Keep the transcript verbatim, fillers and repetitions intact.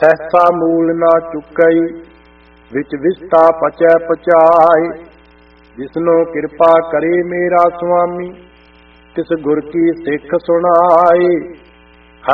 ਸਹਿਸਾ ਮੂਲ ਨਾ ਚੁੱਕਈ, ਵਿੱਚ ਵਿਸਤਾ ਪਚੈ ਪਚਾਏ। ਜਿਸਨੋ ਕਿਰਪਾ ਕਰੇ ਮੇਰਾ ਸੁਆਮੀ, ਤਿਸ ਗੁਰ ਕੀ ਸਿੱਖ ਸੁਣਾਏ।